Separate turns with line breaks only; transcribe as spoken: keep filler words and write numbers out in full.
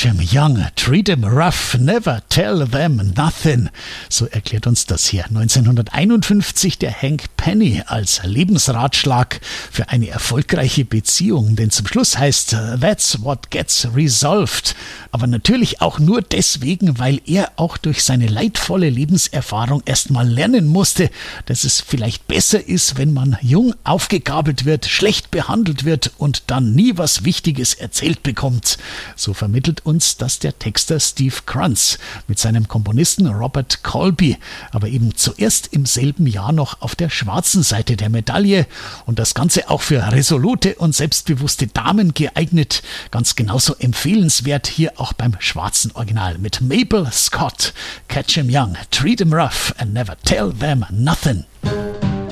Catch 'em young, treat 'em rough, never tell them nothing. So erklärt uns das hier neunzehnhunderteinundfünfzig der Hank Penny als Lebensratschlag für eine erfolgreiche Beziehung. Denn zum Schluss heißt That's what gets resolved. Aber natürlich auch nur deswegen, weil er auch durch seine leidvolle Lebenserfahrung erstmal lernen musste, dass es vielleicht besser ist, wenn man jung aufgegabelt wird, schlecht behandelt wird und dann nie was Wichtiges erzählt bekommt. So vermittelt uns das der Texter Steve Krantz mit seinem Komponisten Robert Colby, aber eben zuerst im selben Jahr noch auf der schwarzen Seite der Medaille und das Ganze auch für resolute und selbstbewusste Damen geeignet, ganz genauso empfehlenswert hier auch beim schwarzen Original mit Mabel Scott. Catch 'em young, treat 'em rough and never tell them nothing.